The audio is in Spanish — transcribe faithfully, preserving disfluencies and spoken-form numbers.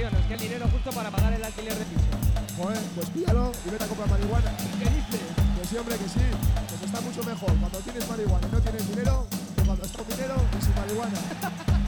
tío, no es que el dinero justo para pagar el alquiler de piso. Joder, pues píllalo y vete a comprar marihuana. ¿Qué dices? Que sí, hombre, que sí. Pues está mucho mejor cuando tienes marihuana y no tienes dinero que cuando es con dinero y sin marihuana.